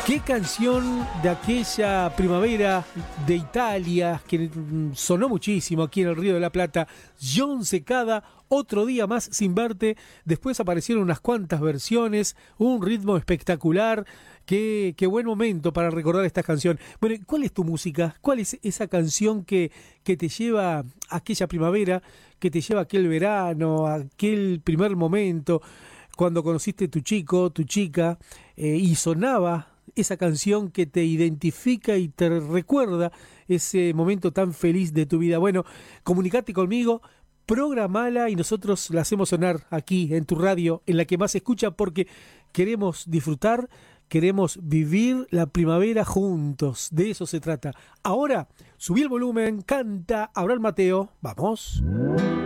Qué canción de aquella primavera de Italia que sonó muchísimo aquí en el Río de la Plata. Jon Secada, Otro día más sin verte. Después aparecieron unas cuantas versiones, un ritmo espectacular. Qué buen momento para recordar esta canción. Bueno, ¿cuál es tu música? ¿Cuál es esa canción que te lleva a aquella primavera, que te lleva a aquel verano, a aquel primer momento, cuando conociste tu chico, tu chica, y sonaba esa canción que te identifica y te recuerda ese momento tan feliz de tu vida? Bueno, comunicate conmigo, programala y nosotros la hacemos sonar aquí en tu radio, en la que más se escucha, porque queremos disfrutar, queremos vivir la primavera juntos. De eso se trata. Ahora, subí el volumen, canta Abraham Mateo. Vamos.